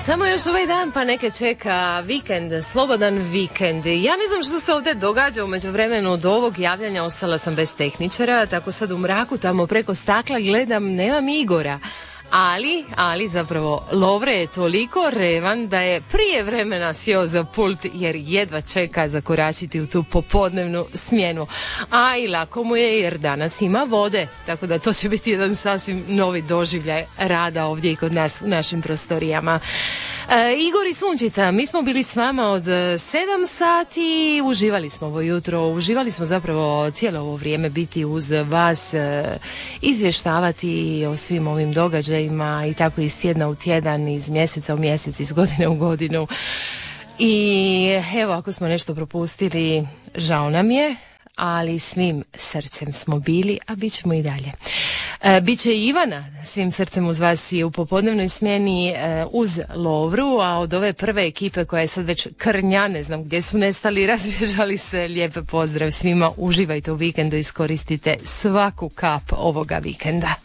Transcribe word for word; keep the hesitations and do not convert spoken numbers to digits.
Samo još ovaj dan pa neke čeka vikend, slobodan vikend. Ja ne znam što se ovdje događa u međuvremenu od ovog javljanja, ostala sam bez tehničara, tako sad u mraku tamo preko stakla gledam, nemam Igora. Ali, ali zapravo Lovre je toliko revan da je prije vremena sjeo za pult jer jedva čeka zakoračiti u tu popodnevnu smjenu. A i lako mu je jer danas ima vode, tako da to će biti jedan sasvim novi doživljaj rada ovdje i kod nas u našim prostorijama. E, Igor i Sunčica, mi smo bili s vama od sedam sati, uživali smo ovo jutro, uživali smo zapravo cijelo ovo vrijeme biti uz vas, e, izvještavati o svim ovim događajima i tako iz tjedna u tjedan, iz mjeseca u mjesec, iz godine u godinu. I evo, ako smo nešto propustili, žao nam je, ali svim srcem smo bili, a bit ćemo i dalje. E, Biće i Ivana svim srcem uz vas i u popodnevnoj smjeni e, uz Lovru, a od ove prve ekipe koja je sad već krnja, ne znam gdje su nestali, razbježali se, lijepe pozdrav svima, uživajte u vikendu, iskoristite svaku kap ovoga vikenda.